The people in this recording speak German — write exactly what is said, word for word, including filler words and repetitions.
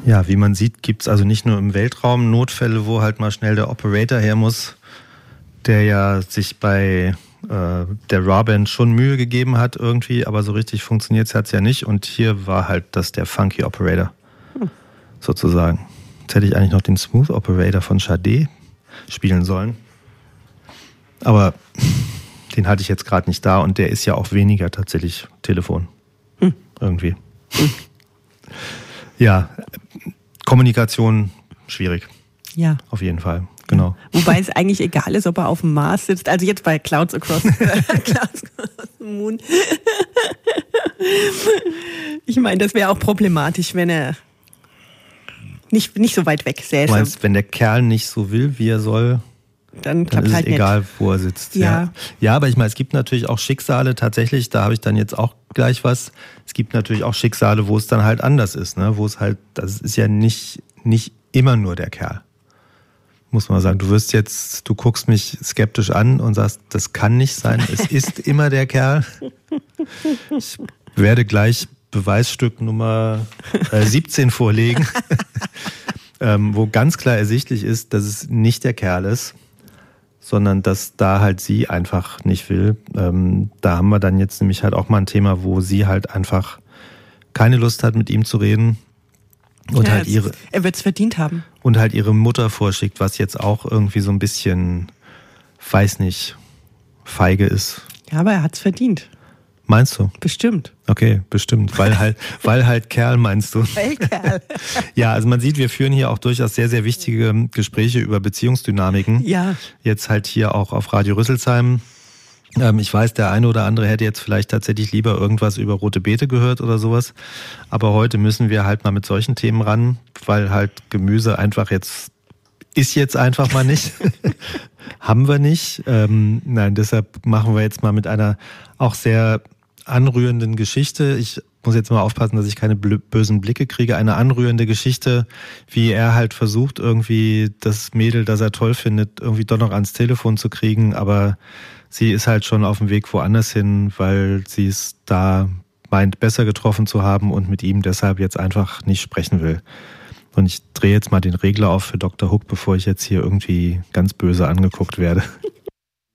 Ja, wie man sieht, gibt es also nicht nur im Weltraum Notfälle, wo halt mal schnell der Operator her muss, der ja sich bei äh, der Ra-Band schon Mühe gegeben hat irgendwie, aber so richtig funktioniert es ja nicht. Und hier war halt das der Funky Operator, hm. sozusagen. Jetzt hätte ich eigentlich noch den Smooth Operator von Sade spielen sollen. Aber den hatte ich jetzt gerade nicht da und der ist ja auch weniger tatsächlich Telefon. Hm. Irgendwie. Hm. Ja, Kommunikation schwierig. Ja. Auf jeden Fall, genau. Ja. Wobei es eigentlich egal ist, ob er auf dem Mars sitzt. Also jetzt bei Clouds Across, Clouds Across the Moon. Ich meine, das wäre auch problematisch, wenn er nicht, nicht so weit weg säße. Du meinst, wenn der Kerl nicht so will, wie er soll, dann, dann ist halt es egal, nicht. Wo er sitzt. Ja. ja, ja, aber ich meine, es gibt natürlich auch Schicksale, tatsächlich, da habe ich dann jetzt auch gleich was. Es gibt natürlich auch Schicksale, wo es dann halt anders ist, ne? Wo es halt, das ist ja nicht, nicht immer nur der Kerl. Muss man sagen. Du wirst jetzt, du guckst mich skeptisch an und sagst, das kann nicht sein. Es ist immer der Kerl. Ich werde gleich Beweisstück Nummer siebzehn vorlegen, ähm, wo ganz klar ersichtlich ist, dass es nicht der Kerl ist, sondern dass da halt sie einfach nicht will. Ähm, da haben wir dann jetzt nämlich halt auch mal ein Thema, wo sie halt einfach keine Lust hat, mit ihm zu reden. Und ja, halt ihre, er wird es verdient haben. Und halt ihre Mutter vorschickt, was jetzt auch irgendwie so ein bisschen, weiß nicht, feige ist. Ja, aber er hat es verdient. Meinst du? Bestimmt. Okay, bestimmt. Weil halt, weil halt Kerl, meinst du? Weil Kerl. Ja, also man sieht, wir führen hier auch durchaus sehr, sehr wichtige Gespräche über Beziehungsdynamiken. Ja. Jetzt halt hier auch auf Radio Rüsselsheim. Ich weiß, der eine oder andere hätte jetzt vielleicht tatsächlich lieber irgendwas über rote Beete gehört oder sowas. Aber heute müssen wir halt mal mit solchen Themen ran, weil halt Gemüse einfach jetzt, ist jetzt einfach mal nicht. Haben wir nicht. Ähm, nein, deshalb machen wir jetzt mal mit einer auch sehr anrührenden Geschichte. Ich muss jetzt mal aufpassen, dass ich keine bösen Blicke kriege. Eine anrührende Geschichte, wie er halt versucht, irgendwie das Mädel, das er toll findet, irgendwie doch noch ans Telefon zu kriegen, aber sie ist halt schon auf dem Weg woanders hin, weil sie es da meint, besser getroffen zu haben und mit ihm deshalb jetzt einfach nicht sprechen will. Und ich drehe jetzt mal den Regler auf für Doktor Hook, bevor ich jetzt hier irgendwie ganz böse angeguckt werde.